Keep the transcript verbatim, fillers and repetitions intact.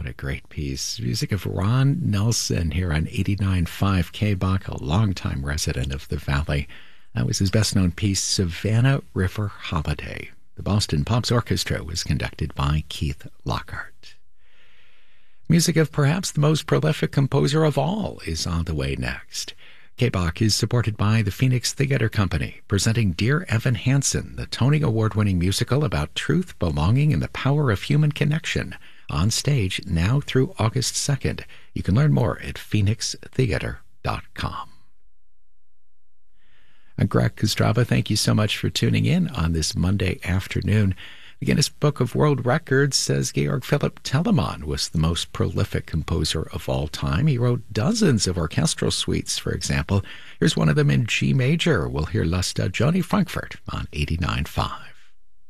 What a great piece. Music of Ron Nelson here on eighty-nine point five K B O C, a longtime resident of the Valley. That was his best-known piece, Savannah River Holiday. The Boston Pops Orchestra was conducted by Keith Lockhart. Music of perhaps the most prolific composer of all is on the way next. K B O C is supported by the Phoenix Theater Company, presenting Dear Evan Hansen, the Tony Award-winning musical about truth, belonging, and the power of human connection, on stage now through August second. You can learn more at phoenix theater dot com. I'm Greg Kostrava. Thank you so much for tuning in on this Monday afternoon. The Guinness Book of World Records says Georg Philipp Telemann was the most prolific composer of all time. He wrote dozens of orchestral suites, for example. Here's one of them in G major. We'll hear La Stagione Frankfurt on eighty-nine point five.